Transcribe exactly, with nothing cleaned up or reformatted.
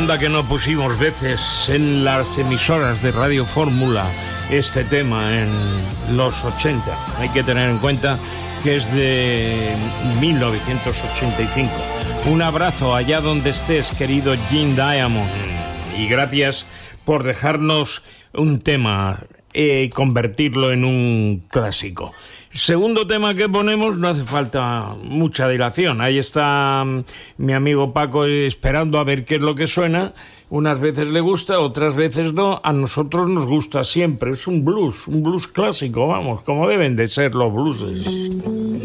Anda que no pusimos veces en las emisoras de Radio Fórmula este tema en los ochenta. Hay que tener en cuenta que es de mil novecientos ochenta y cinco. Un abrazo allá donde estés, querido Jim Diamond, y gracias por dejarnos un tema y eh, convertirlo en un clásico. Segundo tema que ponemos, no hace falta mucha dilación. Ahí está mi amigo Paco esperando a ver qué es lo que suena. Unas veces le gusta, otras veces no. A nosotros nos gusta siempre. Es un blues, un blues clásico, vamos, como deben de ser los blueses.